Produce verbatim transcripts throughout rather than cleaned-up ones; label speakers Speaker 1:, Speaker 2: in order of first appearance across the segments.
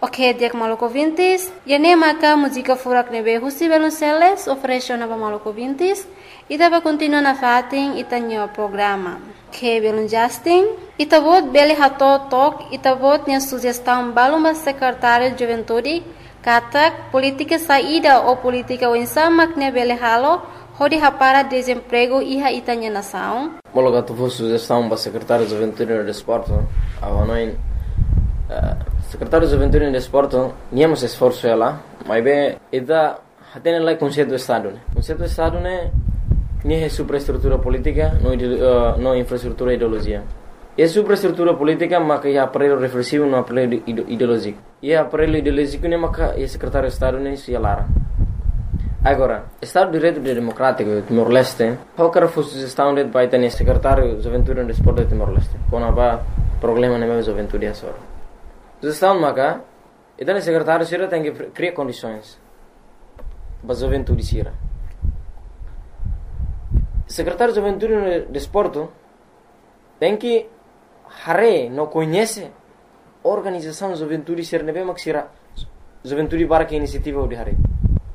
Speaker 1: Ok, dia maluco vintis. E nem maca música furak nebe husi Velonceles oferece na maluco vintis. E dava continua na fatin e tanho programa. Que belum Justin. E tavot beli hato tok e tavot nia sugestão baluma secretário de juventude katak política saída ou política wensamak ne beli halo hodi hapara desemprego iha itanya nação.
Speaker 2: Mologa tu sugestão para secretário de juventude e desporto. Avanoin secretário de juventude e desporto niamos esforço ela, mas bem ida hatene lá conceito do estado, né? Conceito do estado né nem é superestrutura política, não uh, não infraestrutura ideologia. É superestrutura política, mas que é aparelho reflexivo, não aparelho ideológico. E é aparelho ideológico, né, mas que é secretário de Estado, nem se alara. Agora, Estado de Direito Democrático, Timor-Leste, qualquer sugestão de vai ter secretário de Juventude e Desporto de Timor-Leste. Quando há problema na minha juventude, é só. Sugestão, mas que, então, o secretário Sira tem que criar condições para a juventude Sira. Secretário de Juventude e Desporto tem que hare não conhece organização juventude ser nebe maksira juventude para que iniciativa de hare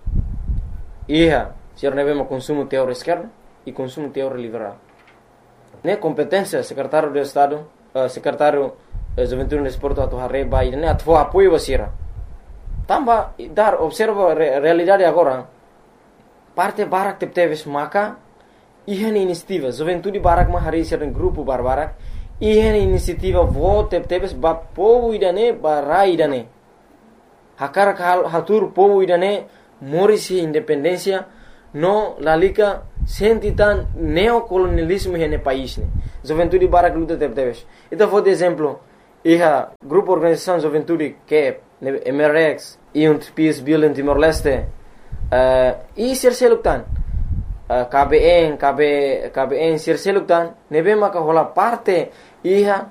Speaker 2: ia ser nebe ma consumo teor esquerdo e consumo teor liberal né competência secretário de estado uh, secretário de juventude e desporto atu hare vai né atu apoio basira tamba dar observa re, realidade agora parte barak tep teves maka ihan inisiativa juventude barak ma hari ser grupo barbarak ihan inisiativa vote tep tebes ba povo idane barai idane hakar hal hatur povo idane morisi independência no lalika sentitan neocolonialismo hene país ne juventude barak luta tep tebes ita for de exemplo iha grupo organização juventude que M R X e um peace building Timor-Leste uh, e ser selutan Uh, K B N, K B, K B N, Sir Seluktan, nebe maka hola parte iha